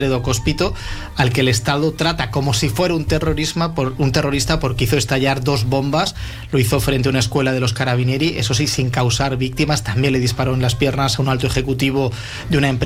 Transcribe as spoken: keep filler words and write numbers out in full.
Alfredo Cospito, al que el Estado trata como si fuera un terrorismo, por, un terrorista porque hizo estallar dos bombas, lo hizo frente a una escuela de los Carabinieri, eso sí, sin causar víctimas. También le disparó en las piernas a un alto ejecutivo de una empresa